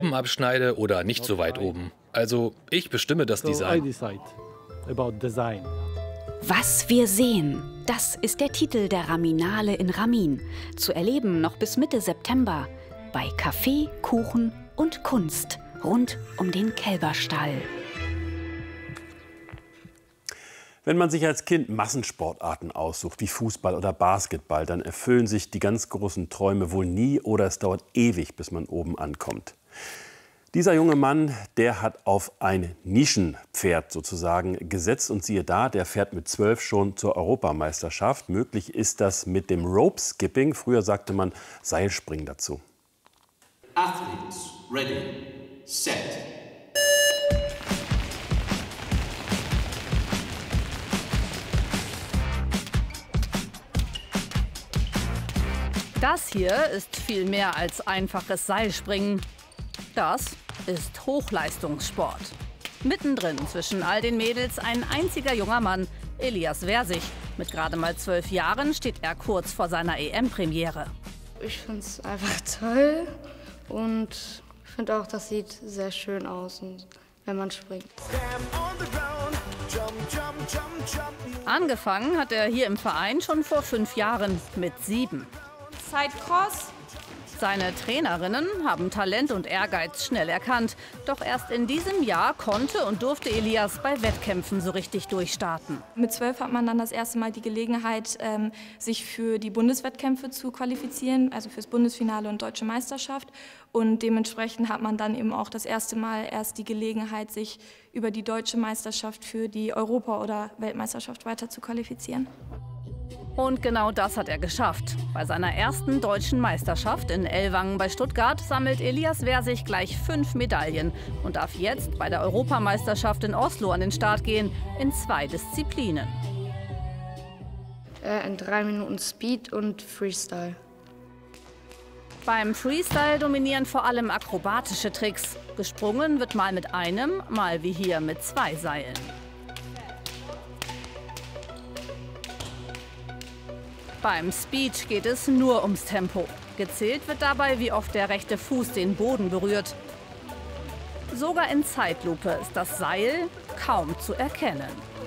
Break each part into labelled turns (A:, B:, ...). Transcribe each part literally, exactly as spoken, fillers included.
A: abschneide oder nicht so weit oben. Also ich bestimme das Design.
B: Was wir sehen, das ist der Titel der Raminale in Ramin. Zu erleben noch bis Mitte September bei Kaffee, Kuchen und Kunst rund um den Kälberstall.
C: Wenn man sich als Kind Massensportarten aussucht, wie Fußball oder Basketball, dann erfüllen sich die ganz großen Träume wohl nie oder es dauert ewig, bis man oben ankommt. Dieser junge Mann, der hat auf ein Nischenpferd sozusagen gesetzt und siehe da, der fährt mit zwölf schon zur Europameisterschaft. Möglich ist das mit dem Rope Skipping, früher sagte man Seilspringen dazu.
D: Athletes, ready, set.
E: Das hier ist viel mehr als einfaches Seilspringen. Das ist Hochleistungssport. Mittendrin zwischen all den Mädels ein einziger junger Mann, Elias Versich. Mit gerade mal zwölf Jahren steht er kurz vor seiner E M-Premiere.
F: Ich finde es einfach toll und ich finde auch, das sieht sehr schön aus, wenn man springt.
E: Angefangen hat er hier im Verein schon vor fünf Jahren mit sieben.
G: Sidecross.
E: Seine Trainerinnen haben Talent und Ehrgeiz schnell erkannt. Doch erst in diesem Jahr konnte und durfte Elias bei Wettkämpfen so richtig durchstarten.
G: Mit zwölf hat man dann das erste Mal die Gelegenheit, ähm, sich für die Bundeswettkämpfe zu qualifizieren, also fürs Bundesfinale und Deutsche Meisterschaft. Und dementsprechend hat man dann eben auch das erste Mal erst die Gelegenheit, sich über die Deutsche Meisterschaft für die Europa- oder Weltmeisterschaft weiter zu qualifizieren.
E: Und genau das hat er geschafft. Bei seiner ersten deutschen Meisterschaft in Ellwangen bei Stuttgart sammelt Elias Versich gleich fünf Medaillen und darf jetzt bei der Europameisterschaft in Oslo an den Start gehen, in zwei Disziplinen.
F: Äh, in drei Minuten Speed und Freestyle.
E: Beim Freestyle dominieren vor allem akrobatische Tricks. Gesprungen wird mal mit einem, mal wie hier mit zwei Seilen. Beim Speed geht es nur ums Tempo. Gezählt wird dabei, wie oft der rechte Fuß den Boden berührt. Sogar in Zeitlupe ist das Seil kaum zu erkennen.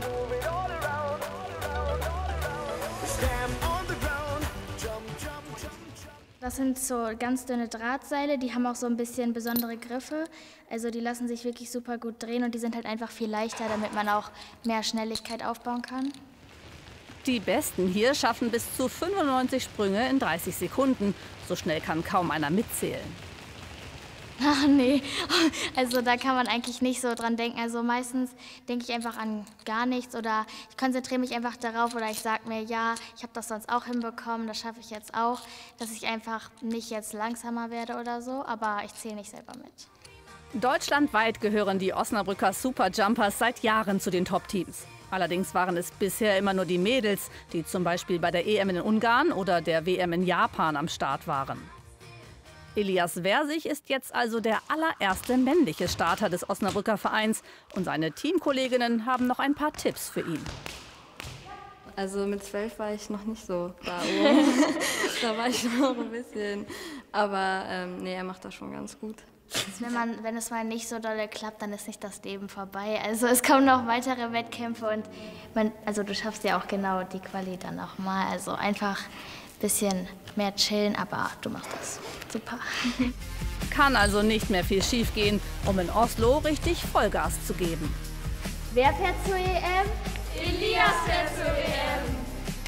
H: Das sind so ganz dünne Drahtseile, die haben auch so ein bisschen besondere Griffe. Also die lassen sich wirklich super gut drehen und die sind halt einfach viel leichter, damit man auch mehr Schnelligkeit aufbauen kann.
E: Die Besten hier schaffen bis zu fünfundneunzig Sprünge in dreißig Sekunden. So schnell kann kaum einer mitzählen.
H: Ach nee, also da kann man eigentlich nicht so dran denken. Also meistens denke ich einfach an gar nichts oder ich konzentriere mich einfach darauf oder ich sage mir, ja, ich habe das sonst auch hinbekommen, das schaffe ich jetzt auch, dass ich einfach nicht jetzt langsamer werde oder so, aber ich zähle nicht selber mit.
E: Deutschlandweit gehören die Osnabrücker Superjumpers seit Jahren zu den Top-Teams. Allerdings waren es bisher immer nur die Mädels, die zum Beispiel bei der E M in Ungarn oder der W M in Japan am Start waren. Elias Versich ist jetzt also der allererste männliche Starter des Osnabrücker Vereins und seine Teamkolleginnen haben noch ein paar Tipps für ihn.
I: Also mit zwölf war ich noch nicht so da oben. Da war ich noch ein bisschen, aber ähm, nee, er macht das schon ganz gut.
H: Wenn, man, wenn es mal nicht so doll klappt, dann ist nicht das Leben vorbei. Also es kommen noch weitere Wettkämpfe und man, also du schaffst ja auch genau die Quali dann auch mal. Also einfach ein bisschen mehr chillen, aber du machst das super.
E: Kann also nicht mehr viel schief gehen, um in Oslo richtig Vollgas zu geben.
H: Wer fährt zur E M?
G: Elias fährt zur E M.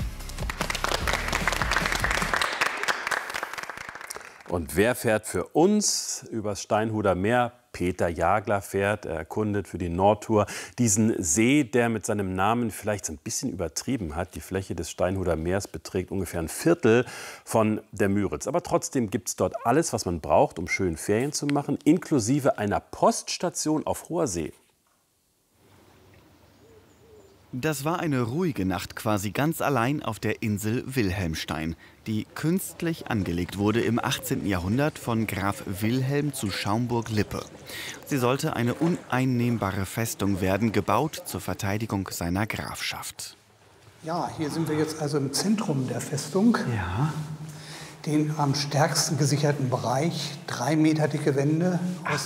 C: Und wer fährt für uns übers Steinhuder Meer? Peter Jagler fährt, er erkundet für die Nordtour diesen See, der mit seinem Namen vielleicht so ein bisschen übertrieben hat. Die Fläche des Steinhuder Meers beträgt ungefähr ein Viertel von der Müritz. Aber trotzdem gibt es dort alles, was man braucht, um schön Ferien zu machen, inklusive einer Poststation auf hoher See.
J: Das war eine ruhige Nacht quasi ganz allein auf der Insel Wilhelmstein, die künstlich angelegt wurde im achtzehnten Jahrhundert von Graf Wilhelm zu Schaumburg-Lippe. Sie sollte eine uneinnehmbare Festung werden, gebaut zur Verteidigung seiner Grafschaft.
K: Ja, hier sind wir jetzt also im Zentrum der Festung.
J: Ja.
K: den am stärksten gesicherten Bereich, drei Meter dicke Wände aus